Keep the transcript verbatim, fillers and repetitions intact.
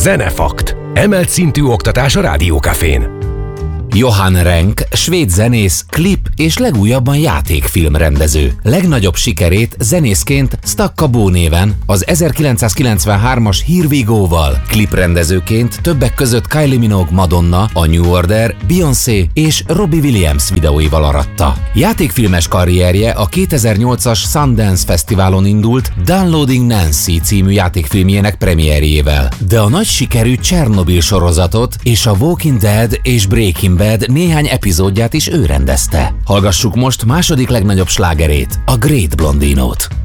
Zenefakt. Emelt szintű oktatás a Rádiókafén. Johan Renck, svéd zenész, klip és legújabban játékfilmrendező. Legnagyobb sikerét zenészként Stakka Bo néven, az ezerkilencszázkilencvenhármas Here We Go-val, kliprendezőként többek között Kylie Minogue, Madonna, a New Order, Beyoncé és Robbie Williams videóival aratta. Játékfilmes karrierje a kétezer-nyolcas Sundance Fesztiválon indult Downloading Nancy című játékfilmjének premierjével, de a nagy sikerű Csernobyl sorozatot és a Walking Dead és Breaking Bad néhány epizódját is ő rendezte. Hallgassuk most második legnagyobb slágerét, a Great Blondinót.